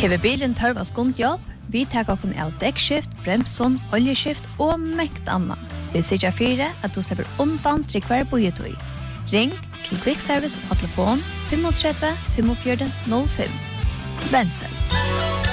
Hever bilen tørv av skundhjelp, vi tar okken av dekkskift, bremson, oljeskift og mekt anna. Vi sikker fire at du slipper undan til hver bojetøy. Ring til Quick Service og telefon 35 45 05. Bensel.